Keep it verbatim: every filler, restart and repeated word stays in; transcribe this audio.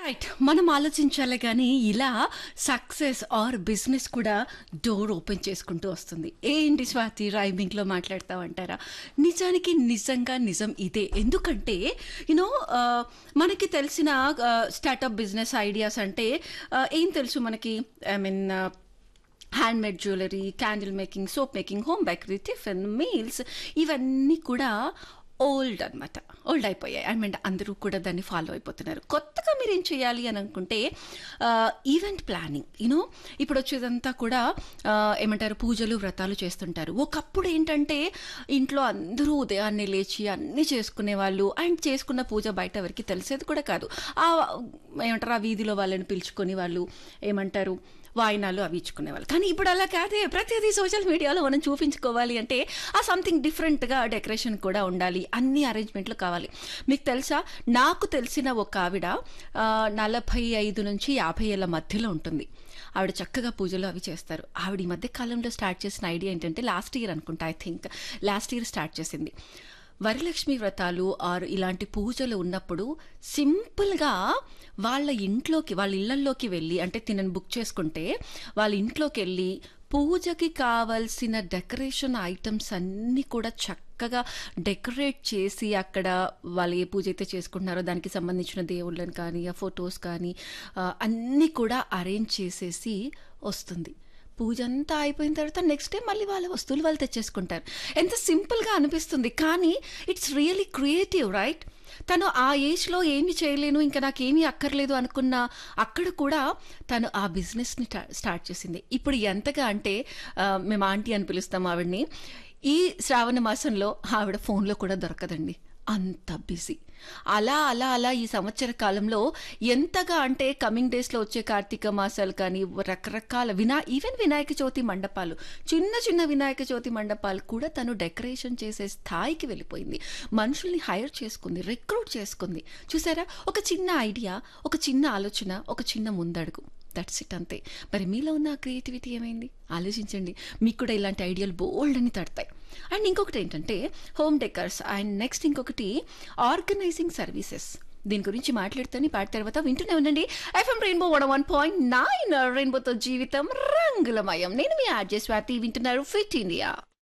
Right. మనం ఆలోచించాలే గానీ, ఇలా సక్సెస్ ఆర్ బిజినెస్ కూడా డోర్ ఓపెన్ చేసుకుంటూ వస్తుంది. ఏంటి స్వాతి రైమింగ్‌లో మాట్లాడతావంటారా? నిజానికి నిజంగా నిజం ఇదే. ఎందుకంటే యూనో ఆహ్, మనకి తెలిసిన ఆహ్, స్టార్టప్ బిజినెస్ ఐడియాస్ అంటే ఆహ్, ఏం తెలుసు మనకి? I mean handmade jewellery, candle making, soap making, home bakery, tiffin, meals ఇవన్నీ కూడా ఓల్డ్ అనమాట. ఓల్డ్ అయిపోయాయి. ఐ మీన్ అందరూ కూడా దాన్ని ఫాలో అయిపోతున్నారు. కొత్తగా మీరేం చేయాలి అని అనుకుంటే ఆహ్, ఈవెంట్ ప్లానింగ్. యూనో ఇప్పుడొచ్చేదంతా కూడా ఆహ్, ఏమంటారు పూజలు, వ్రతాలు చేస్తుంటారు. ఒకప్పుడు ఏంటంటే ఇంట్లో అందరూ ఉదయాన్నే లేచి అన్నీ చేసుకునేవాళ్ళు. అండ్ చేసుకున్న పూజ బయట ఎవరికీ తెలిసేది కూడా కాదు. ఆహ్, ఏమంటారు ఆ వీధిలో వాళ్ళని పిలుచుకొని వాళ్ళు ఏమంటారు వాయినాలు అవి ఇచ్చుకునేవాళ్ళు. కానీ ఇప్పుడు అలా కాదే. ప్రతిదీ సోషల్ మీడియాలో మనం చూపించుకోవాలి అంటే ఆ సంథింగ్ డిఫరెంట్‌గా డెకరేషన్ కూడా ఉండాలి. అన్ని అరేంజ్‌మెంట్లు కావాలి. మీకు తెలుసా? నాకు తెలిసిన ఒక ఆవిడ ఆహ్, నలభై ఐదు నుంచి యాభై ఏళ్ల మధ్యలో ఉంటుంది. ఆవిడ చక్కగా పూజలు అవి చేస్తారు. ఆవిడ ఈ మధ్య కాలంలో స్టార్ట్ చేసిన ఐడియా ఏంటంటే లాస్ట్ ఇయర్ అనుకుంటా I think last year start చేసింది. వరలక్ష్మి వ్రతాలు ఆర్ ఇలాంటి పూజలు ఉన్నప్పుడు సింపుల్‌గా వాళ్ళ ఇంట్లోకి వాళ్ళ ఇళ్లల్లోకి వెళ్ళి అంటే తినని బుక్ చేసుకుంటే వాళ్ళ ఇంట్లోకెళ్ళి పూజకి కావాల్సిన డెకరేషన్ ఐటమ్స్ అన్నీ కూడా చక్కగా డెకరేట్ చేసి అక్కడ వాళ్ళు ఏ పూజ అయితే చేసుకుంటున్నారో దానికి సంబంధించిన దేవుళ్ళని కానీ ఆ ఫొటోస్ కానీ ఆహ్, అన్నీ కూడా అరేంజ్ చేసేసి వస్తుంది. పూజ అంతా అయిపోయిన తర్వాత నెక్స్ట్ డే మళ్ళీ వాళ్ళ వస్తువులు వాళ్ళు తెచ్చేసుకుంటారు. ఎంత సింపుల్‌గా అనిపిస్తుంది. కానీ ఇట్స్ రియల్లీ క్రియేటివ్ రైట్? తను ఆ ఏజ్‌లో ఏమి చేయలేను, ఇంకా నాకేమీ అక్కర్లేదు అనుకున్న అక్కడ కూడా తను ఆ బిజినెస్‌ని ట స్టార్ట్ చేసింది. ఇప్పుడు ఎంతగా అంటే ఆహ్, మేము ఆంటీ అని పిలుస్తాం ఆవిడని. ఈ శ్రావణ మాసంలో ఆవిడ ఫోన్‌లో కూడా దొరకదండి. అంత బిజీ. అలా, అలా, అలా ఈ సంవత్సర కాలంలో ఎంతగా అంటే కమింగ్ డేస్‌లో వచ్చే కార్తీక మాసాలు కానీ రకరకాల వినా ఈవెన్ వినాయక చవితి మండపాలు, చిన్న చిన్న వినాయక చవితి మండపాలు కూడా తను డెకరేషన్ చేసే స్థాయికి వెళ్ళిపోయింది. మనుషుల్ని హైర్ చేసుకుంది, రిక్రూట్ చేసుకుంది. చూసారా? ఒక చిన్న ఐడియా, ఒక చిన్న ఆలోచన, ఒక చిన్న ముందడుగు. దట్స్ ఇట్ అంతే. మరి మీలో ఉన్న క్రియేటివిటీ ఏమైంది? ఆలోచించండి. మీకు కూడా ఇలాంటి ఐడియాలు బోల్డ్ అని తడతాయి. అండ్ ఇంకొకటి ఏంటంటే హోమ్ డెకర్స్ అండ్ నెక్స్ట్ ఇంకొకటి ఆర్గనైజింగ్ సర్వీసెస్. దీని గురించి మాట్లాడుతూనే పాట తర్వాత వింటూనే ఉండండి. FM rainbow one one point nine రెయిన్బోతో జీవితం రంగులమయం. నేను మీ ఆర్జే స్వాతి. వింటున్నారు ఫిట్ ఇండియా.